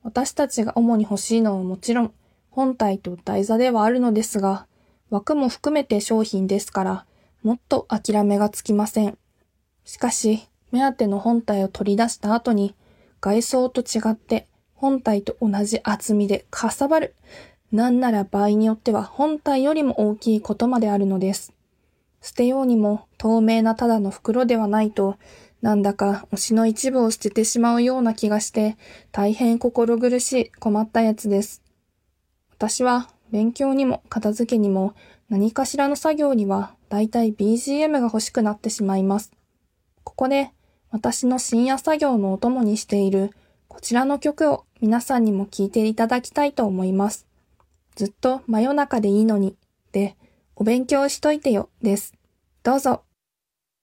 私たちが主に欲しいのはもちろん本体と台座ではあるのですが、枠も含めて商品ですから、もっと諦めがつきません。しかし、目当ての本体を取り出した後に、外装と違って本体と同じ厚みでかさばる。なんなら場合によっては本体よりも大きいことまであるのです。捨てようにも透明なただの袋ではないと、なんだか推しの一部を捨ててしまうような気がして、大変心苦しい困ったやつです。私は勉強にも片付けにも何かしらの作業にはだいたい BGM が欲しくなってしまいます。ここで私の深夜作業のお供にしているこちらの曲を皆さんにも聴いていただきたいと思います。ずっと真夜中でいいのにでお勉強しといてよです。どうぞ。